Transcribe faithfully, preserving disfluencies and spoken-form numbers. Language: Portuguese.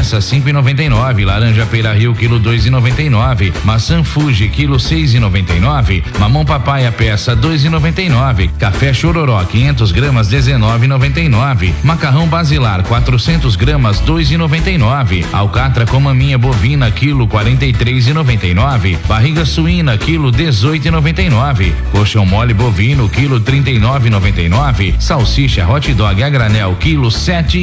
peça cinco e noventa e nove, laranja Pera Rio quilo dois e noventa e nove, maçã Fuji quilo seis e noventa e nove, mamão papaya peça dois e noventa e nove, café Chororó quinhentos gramas dezenove e noventa e nove, macarrão Basilar quatrocentos gramas dois e noventa e nove, alcatra com maminha bovina quilo quarenta e três e noventa e nove, barriga suína quilo dezoito e noventa e nove, colchão mole bovino quilo trinta e nove e noventa e nove, salsicha hot dog a granel quilo sete